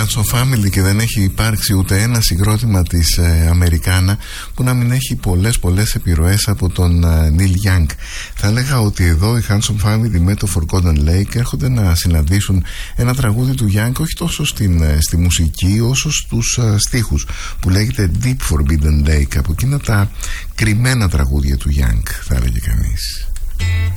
Handsome Family και δεν έχει υπάρξει ούτε ένα συγκρότημα της Αμερικάνα που να μην έχει πολλές επιρροές από τον Neil Young. Θα έλεγα ότι εδώ οι Handsome Family με το Forgotten Lake έρχονται να συναντήσουν ένα τραγούδι του Young όχι τόσο στη μουσική όσο στους στίχους, που λέγεται Deep Forbidden Lake, από εκείνα τα κρυμμένα τραγούδια του Young, θα έλεγε κανείς.